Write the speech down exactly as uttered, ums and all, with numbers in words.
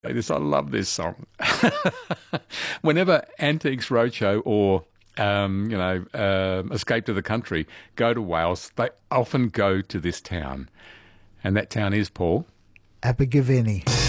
This, I love this song. Whenever Antiques Roadshow or um, you know, um Escape to the Country go to Wales, they often go to this town. And that town is, Paul? Abergavenny.